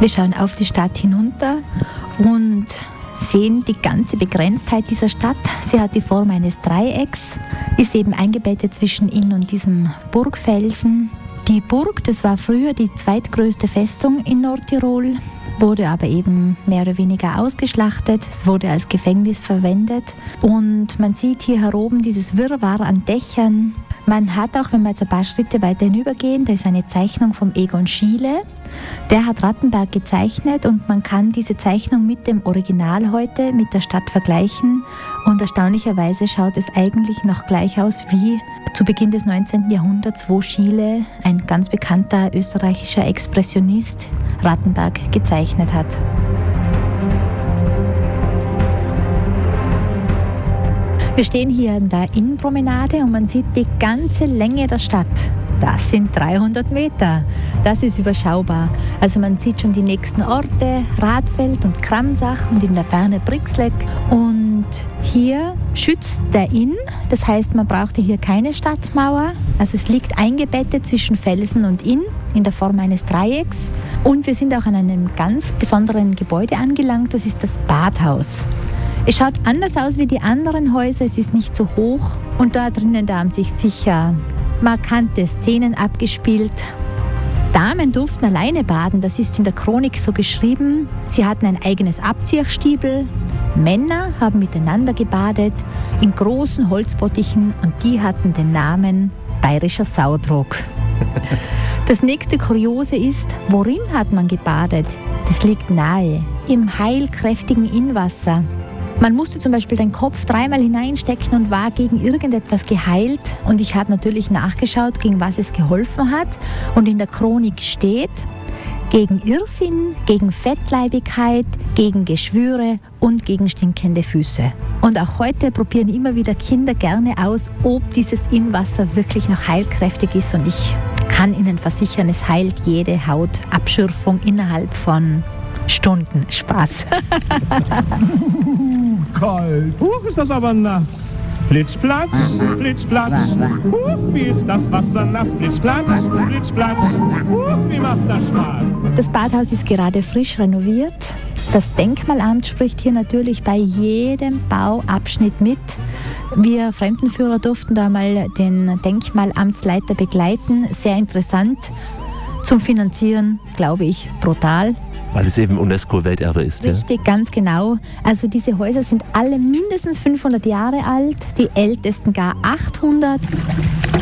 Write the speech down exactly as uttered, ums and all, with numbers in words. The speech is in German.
Wir schauen auf die Stadt hinunter und sehen die ganze Begrenztheit dieser Stadt. Sie hat die Form eines Dreiecks, ist eben eingebettet zwischen Inn und diesem Burgfelsen. Die Burg, das war früher die zweitgrößte Festung in Nordtirol, wurde aber eben mehr oder weniger ausgeschlachtet. Es wurde als Gefängnis verwendet und man sieht hier heroben dieses Wirrwarr an Dächern. Man hat auch, wenn wir jetzt ein paar Schritte weiter hinübergehen, da ist eine Zeichnung vom Egon Schiele. Der hat Rattenberg gezeichnet und man kann diese Zeichnung mit dem Original heute, mit der Stadt vergleichen. Und erstaunlicherweise schaut es eigentlich noch gleich aus wie zu Beginn des neunzehnten Jahrhunderts, wo Schiele, ein ganz bekannter österreichischer Expressionist, Rattenberg gezeichnet hat. Wir stehen hier in der Innenpromenade und man sieht die ganze Länge der Stadt. Das sind dreihundert Meter. Das ist überschaubar. Also man sieht schon die nächsten Orte, Radfeld und Kramsach und in der Ferne Brixleck. Und hier schützt der Inn. Das heißt, man brauchte hier keine Stadtmauer. Also es liegt eingebettet zwischen Felsen und Inn in der Form eines Dreiecks. Und wir sind auch an einem ganz besonderen Gebäude angelangt. Das ist das Badhaus. Es schaut anders aus wie die anderen Häuser, es ist nicht so hoch und da drinnen, da haben sich sicher markante Szenen abgespielt. Damen durften alleine baden, das ist in der Chronik so geschrieben. Sie hatten ein eigenes Abziehstiebel. Männer haben miteinander gebadet in großen Holzbottichen und die hatten den Namen Bayerischer Saudruck. Das nächste Kuriose ist, worin hat man gebadet? Das liegt nahe, im heilkräftigen Innwasser. Man musste zum Beispiel den Kopf dreimal hineinstecken und war gegen irgendetwas geheilt. Und ich habe natürlich nachgeschaut, gegen was es geholfen hat. Und in der Chronik steht, gegen Irrsinn, gegen Fettleibigkeit, gegen Geschwüre und gegen stinkende Füße. Und auch heute probieren immer wieder Kinder gerne aus, ob dieses Innenwasser wirklich noch heilkräftig ist. Und ich kann Ihnen versichern, es heilt jede Hautabschürfung innerhalb von Stunden. Spaß. Kalt. Huch, ist das aber nass. Plitschplatsch, plitschplatsch. Huch, wie ist das Wasser nass. Plitschplatsch, plitschplatsch. Huch, wie macht das Spaß. Das Badhaus ist gerade frisch renoviert. Das Denkmalamt spricht hier natürlich bei jedem Bauabschnitt mit. Wir Fremdenführer durften da mal den Denkmalamtsleiter begleiten. Sehr interessant. Zum Finanzieren, glaube ich, brutal. Weil es eben UNESCO-Welterbe ist. Richtig, ja? Ganz genau. Also diese Häuser sind alle mindestens fünfhundert Jahre alt, die ältesten gar achthundert.